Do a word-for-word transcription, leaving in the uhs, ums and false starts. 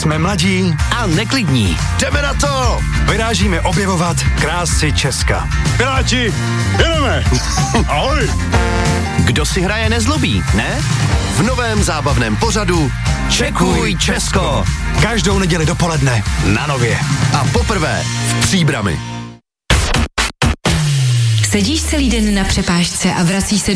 Jsme mladí a neklidní. Jdeme na to! Vyrážíme objevovat krásy Česka. Piráti, jedeme! Ahoj! Kdo si hraje nezlobí, ne? V novém zábavném pořadu Čekuj Česko. Každou neděli dopoledne na Nově. A poprvé v Příbrami. Sedíš celý den na přepážce a vracíš se